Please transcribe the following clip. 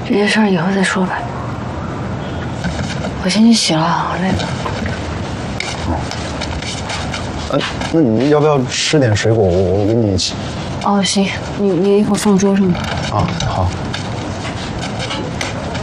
这些事儿以后再说吧。我先去洗了，好累了。 那你要不要吃点水果？我给你一起。 哦，行，你一会儿放桌上吧。 啊，好。